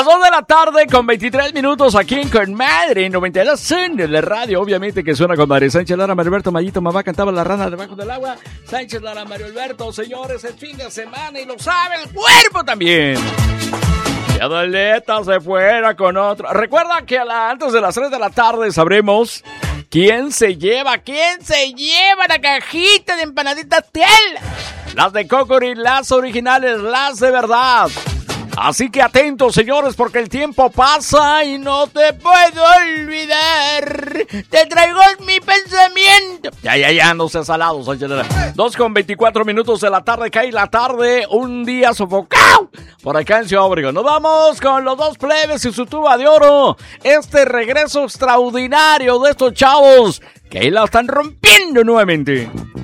Las 2 de la tarde con 23 minutos aquí en Conmadre 92 de la radio. Obviamente que suena con Mario Sánchez Lara, Mario Alberto Mayito, mamá cantaba la rana debajo del agua. Sánchez Lara, Mario Alberto, señores, es fin de semana y lo sabe el cuerpo también. Y Adeleta se fuera con otro. Recuerda que antes de las 3 de la tarde sabremos quién se lleva la cajita de empanaditas Tel. Las de Cocori, las originales, las de verdad. Así que atentos, señores, porque el tiempo pasa y no te puedo olvidar. Te traigo mi pensamiento. Ya, no seas salado, Sánchez. 2:24 minutos de la tarde, cae la tarde, un día sofocado por acá en Ciudad Obregón. Nos vamos con los dos plebes y su tuba de oro. Este regreso extraordinario de estos chavos que ahí la están rompiendo nuevamente.